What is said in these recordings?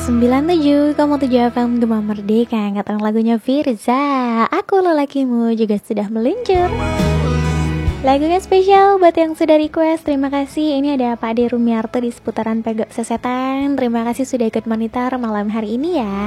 97,7 FM Gema Merdeka. Angkatan lagunya Firza, Aku Lelakimu juga sudah meluncur. Lagunya spesial buat yang sudah request. Terima kasih. Ini ada Pak Ade Rumiarto di seputaran Pegok Sesetan. Terima kasih sudah ikut monitor malam hari ini ya.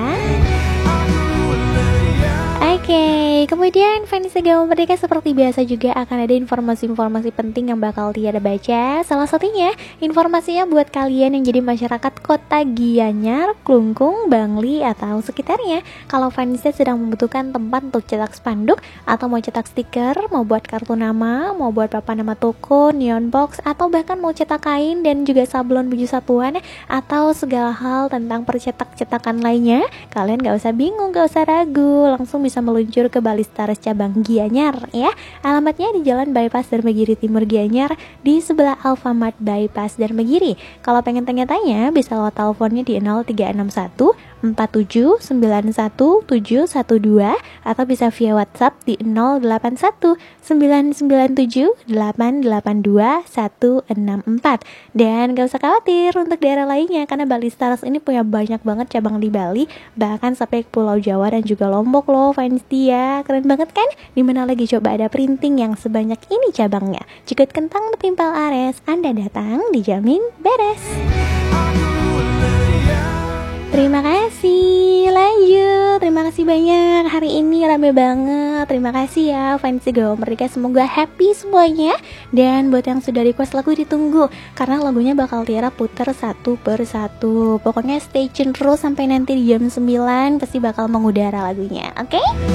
Oke, kemudian fans Gema Merdeka seperti biasa juga akan ada informasi-informasi penting yang bakal Tiara baca. Salah satunya informasinya buat kalian yang jadi masyarakat kota Gianyar, Klungkung, Bangli atau sekitarnya. Kalau fansnya sedang membutuhkan tempat untuk cetak spanduk atau mau cetak stiker, mau buat kartu nama, mau buat papan nama toko, neon box, atau bahkan mau cetak kain dan juga sablon baju satuan atau segala hal tentang percetak-cetakan lainnya, kalian gak usah bingung, gak usah ragu, langsung bisa meluncur ke Balistares cabang Gianyar ya. Alamatnya di Jalan Bypass Darmagiri Timur Gianyar di sebelah Alfamart Bypass Darmagiri. Kalau pengen tanya-tanya bisa lewat teleponnya di 0361 4791712 atau bisa via WhatsApp di 081 997 882 164. Dan gak usah khawatir untuk daerah lainnya karena Balistares ini punya banyak banget cabang di Bali, bahkan sampai ke Pulau Jawa dan juga Lombok loh fans dia. Keren banget kan? Dimana lagi coba ada printing yang sebanyak ini cabangnya. Cikut kentang betimpal ares, Anda datang dijamin beres. Terima kasih, lanjut. Terima kasih banyak, hari ini rame banget. Terima kasih ya fans Gema Merdeka, semoga happy semuanya. Dan buat yang sudah request lagu ditunggu, karena lagunya bakal Tiara puter satu per satu. Pokoknya stay tune terus sampai nanti di jam 9 pasti bakal mengudara lagunya, oke?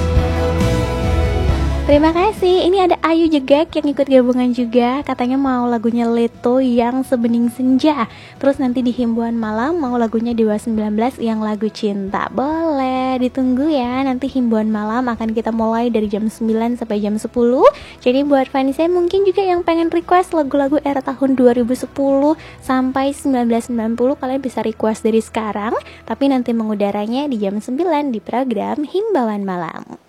Terima kasih. Ini ada Ayu Jegak yang ikut gabungan juga. Katanya mau lagunya Leto yang Sebening Senja. Terus nanti di Himbuan Malam mau lagunya Dewa 19 yang lagu cinta. Boleh ditunggu ya. Nanti Himbuan Malam akan kita mulai dari jam 9 sampai jam 10. Jadi buat fansnya mungkin juga yang pengen request lagu-lagu era tahun 2010 sampai 1990, kalian bisa request dari sekarang. Tapi nanti mengudaranya di jam 9 di program Himbauan Malam.